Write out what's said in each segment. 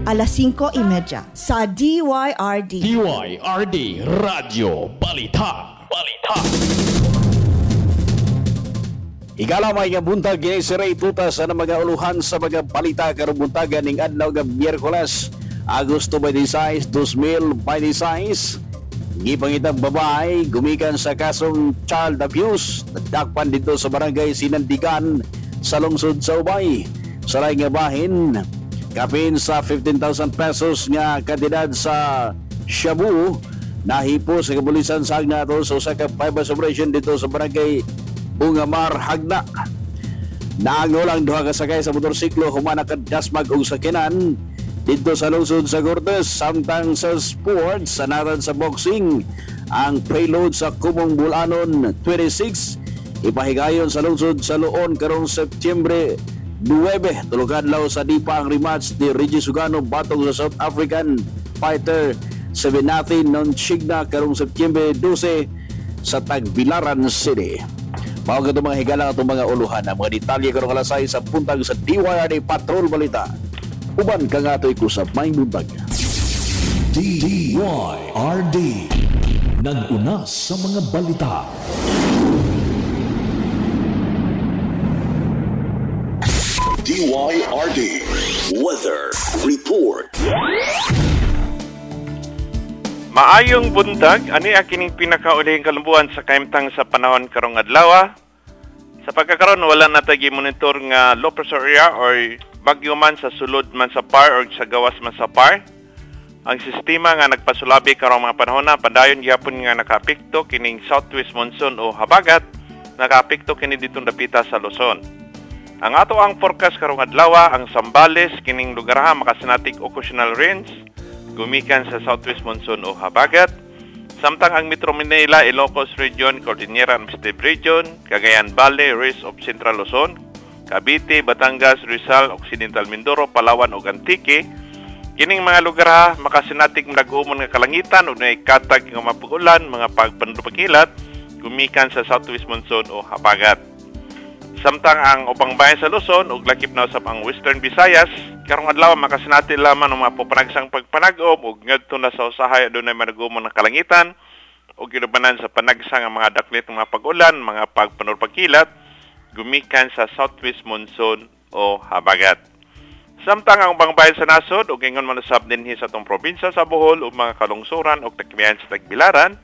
alas 5:30 sa DYRD. DYRD Radio Balita. Ikalamay nga buntag kini si Ray Tutas sa mga uluhan sa mga balita karong buntagan ning adlaw nga Miyerkules, Agosto 26, 2026. Gipangitang babae gumikan sa kasong child abuse nadakpan dito sa barangay Sinandigan sa lungsod sa Ubay. Sa laing nga bahin, kapin sa 15,000 pesos nga kantidad sa shabu nahipo sa kabulisan sa Agnato sa usa ka fiber operation dito sa barangay Bungamar, Hagna. Naangolang duha ka sakay sa motorsiklo humana ka dasmag og sakinan dito sa lungsod sa Cortes. Samtang sa sports, sanatan sa boxing, ang preload sa Kumong Bulanon 26 ipahigayon sa lungsod sa Luon karong Setyembre 9. Tulog-adlaw sa dipa ang rematch ni Reggie Sugano batong sa South African fighter Sebenathi Nonchigna karong Setyembre 12 sa Tagbilaran City. Mao ka mga higala atong mga uluhan ang mga detalye karong alasay sa puntag sa DYRD Patrol Balita. Uban ka nga ito'y kusap may buntag. DYRD nag-una sa mga balita. DYRD Weather Report. Maayong buntag, ani akining pinakaulihing kalambuan sa kaimtang sa panahon karong adlaw. Sa pagkakaroon wala na tagi monitor nga low pressure area or bagyo man sa sulod man sa par or sa gawas man sa par. Ang sistema nga nagpasulabi karong mga panahon na padayon gyapon nga nakapikto kining southwest monsoon o habagat, nakapikto kini ditong dapita sa Luzon. Ang ato ang forecast karong adlaw, ang Zambales kining lugar makasinatik occasional rains gumikan sa southwest monsoon o habagat. Samtang ang Metro Manila, Ilocos Region, Cordillera Administrative Region, Cagayan Valley, Rest of Central Luzon, Cavite, Batangas, Rizal, Occidental Mindoro, Palawan ug Antique, kining mga lugar makasinatik nag-umon nga kalangitan ug naay katag nga mapag-ulan, mga pagpandupakilat gumikan sa southwest monsoon o habagat. Samtang ang ubang bayan sa Luzon ug lakip na usab ang Western Visayas, karong adlaw makasinati lamang ng mga pupanagsang pagpanag-om ug ngadto na sa usahay adunay managumon ng kalangitan ug ginubanan sa panagsang ang mga daklit ng mga pag-ulan, mga pagpanurpakilat gumikan sa southwest monsoon o habagat. Samtang ang ubang bayan sa nasod ug ingon man usab dinhi sa atong probinsya sa Bohol ug mga kalungsuran ug takmihan sa Tagbilaran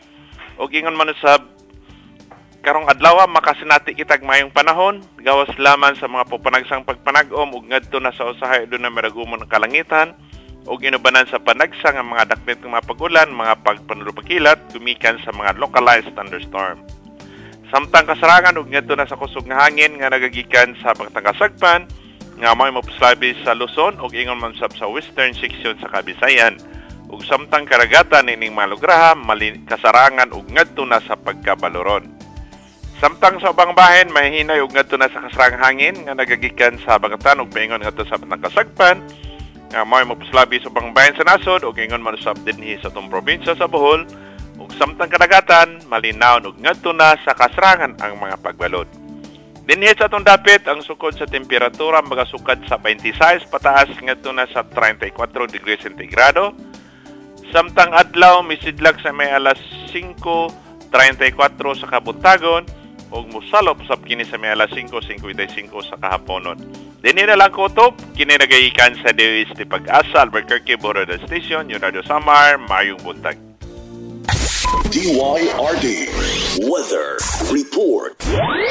ug ingon man usab karong adlaw makasinati kitag mayong panahon gawas lamang sa mga pupanagsang pagpanag-om ug ngadto na sa usahay adunay maragumon ng kalangitan ug ginubanan sa panagsang ang mga daklit ng mga pag-ulan, mga pagpanulupakilat gumikan sa mga localized thunderstorm. Samtang kasarangan ug ngadto na sa kusog nga hangin nga nagagikan sa pagtangasagpan nga may mopaslabi sa Luzon ug ingon man sab sa western section sa Kabisayan ug samtang karagatan ining mga lugar kasarangan ug ngadto na sa pagkabaloron. Samtang sa ubang bahin mahihinay ug ngadto na sa kasarang hangin nga nagagikan sa Bagatan ug paingon ngadto sa Pangkasagpan nga may mopaslabi sa ubang bahin sa nasod ug ingon man usab dinhi sa atong probinsya sa Bohol ug samtang kadagatan malinaw ug ngadto na sa kasarangan ang mga pagbalod. Dinhi sa atong dapit ang sukod sa temperatura magasukad sa 26 pataas ngadto na sa 34 degrees centigrado. Samtang adlaw misidlag sa may alas 5:34 sa kabuntagon ug mosalop sab kini sa may alas 5:55 sa kahaponon. Dinhi na lang kutob kini nagayikan sa DOST Pag-asa Albuquerque Border Station, Leonardo Samar, mayong buntag. DYRD Weather Report.